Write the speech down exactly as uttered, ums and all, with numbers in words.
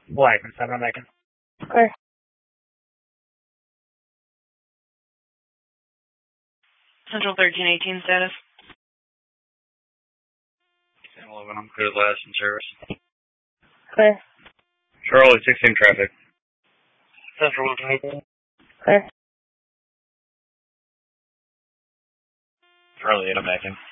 Blackman, seven on Macon. Clear. Central thirteen eighteen status. ten eleven, I'm clear last in service. Clear. Charlie, sixteen traffic. Central one twenty. Clear. Charlie, eight on Macon.